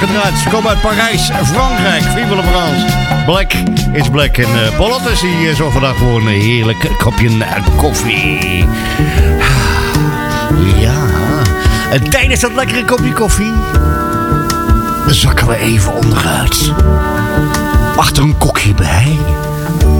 Ze komen uit Parijs, Frankrijk. Vive la France. Black is black. En Paul Otters die zorgt vandaag voor een heerlijk kopje koffie. Ja. En tijdens dat lekkere kopje koffie zakken we even onderuit. Achter een kokje bij.